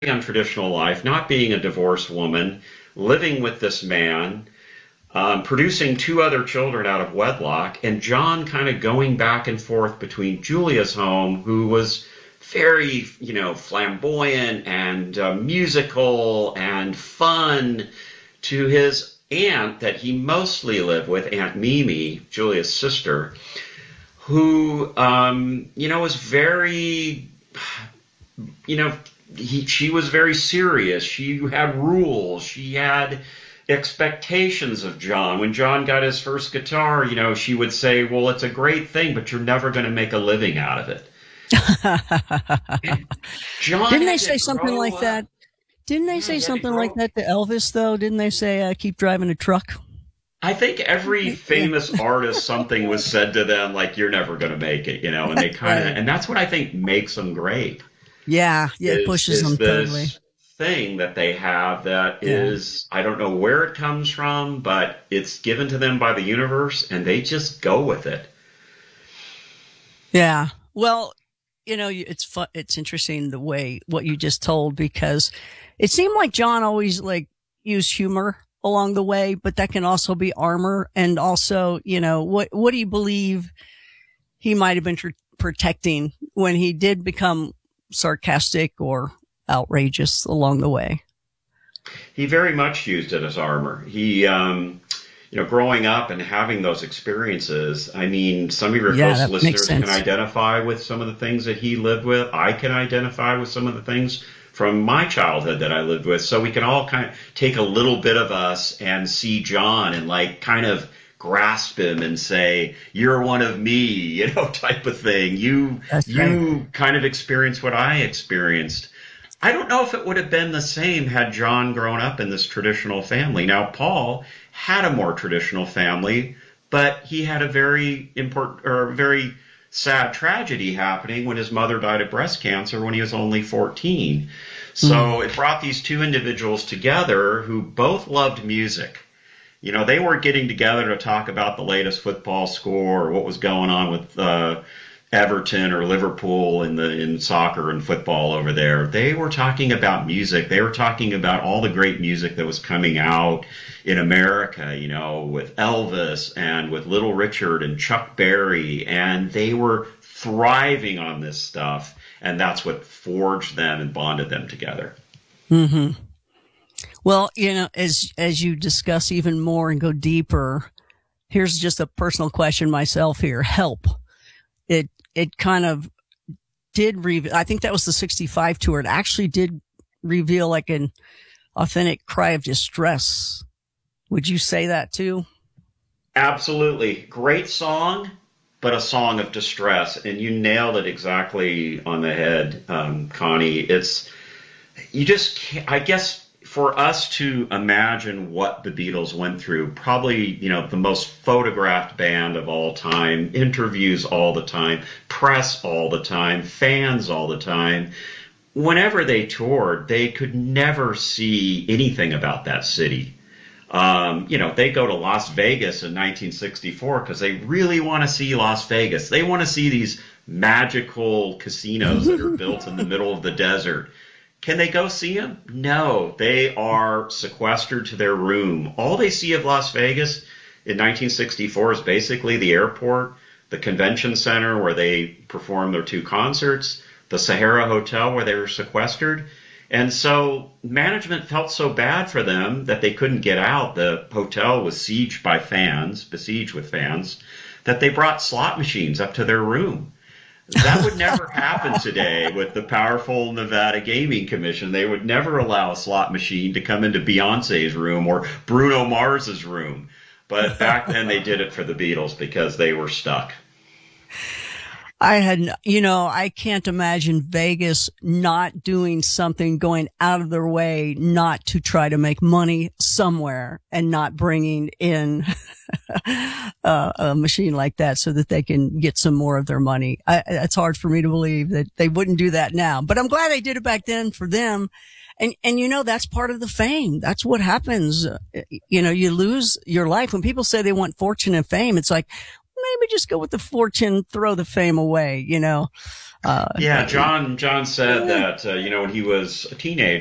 untraditional life, not being a divorced woman, living with this man, producing two other children out of wedlock, and John kind of going back and forth between Julia's home, who was very, flamboyant and musical and fun, to his aunt that he mostly lived with, Aunt Mimi, Julia's sister, who, was very, she was very serious. She had rules. She had expectations of John. When John got his first guitar, she would say, well, it's a great thing, but you're never going to make a living out of it. John Didn't they say something like that? Didn't they say something like that to Elvis, though? Didn't they say, keep driving a truck? I think every famous artist, something was said to them like, you're never going to make it, and they kind of, and that's what I think makes them great. Yeah, it pushes them totally. Thing that they have that is, I don't know where it comes from, but it's given to them by the universe, and they just go with it. Yeah. Well, it's fun. It's interesting the way what you just told, because it seemed like John always used humor along the way, but that can also be armor. And also, what do you believe he might have been protecting when he did become sarcastic or outrageous along the way? He very much used it as armor. He, growing up and having those experiences, I mean, some of your close listeners can identify with some of the things that he lived with. I can identify with some of the things from my childhood that I lived with. So we can all kind of take a little bit of us and see John and kind of grasp him and say, you're one of me, type of thing. You kind of experienced what I experienced. I don't know if it would have been the same had John grown up in this traditional family. Now, Paul had a more traditional family, but he had a very important or very sad tragedy happening when his mother died of breast cancer when he was only 14. So it brought these two individuals together who both loved music. They were getting together to talk about the latest football score or what was going on with Everton or Liverpool in soccer and football over there. They were talking about music. They were talking about all the great music that was coming out in America, with Elvis and with Little Richard and Chuck Berry, and they were thriving on this stuff, and that's what forged them and bonded them together. Mm-hmm. Well, as you discuss even more and go deeper, here's just a personal question myself here. Help. It kind of did I think that was the 65 tour. It actually did reveal an authentic cry of distress. Would you say that too? Absolutely. Great song, but a song of distress. And you nailed it exactly on the head, Connie. I guess for us to imagine what the Beatles went through, probably, the most photographed band of all time, interviews all the time, press all the time, fans all the time. Whenever they toured, they could never see anything about that city. They go to Las Vegas in 1964 because they really want to see Las Vegas. They want to see these magical casinos that are built in the middle of the desert. Can they go see them? No, they are sequestered to their room. All they see of Las Vegas in 1964 is basically the airport, the convention center where they performed their two concerts, the Sahara Hotel where they were sequestered. And so management felt so bad for them that they couldn't get out. The hotel was besieged with fans, that they brought slot machines up to their room. That would never happen today with the powerful Nevada Gaming Commission. They would never allow a slot machine to come into Beyonce's room or Bruno Mars's room. But back then they did it for the Beatles because they were stuck. I can't imagine Vegas not doing something, going out of their way not to try to make money somewhere and not bringing in a machine like that so that they can get some more of their money. It's hard for me to believe that they wouldn't do that now, but I'm glad they did it back then for them. And that's part of the fame. That's what happens. You lose your life when people say they want fortune and fame. It's like, maybe just go with the fortune, throw the fame away, John said that, when he was a teenager,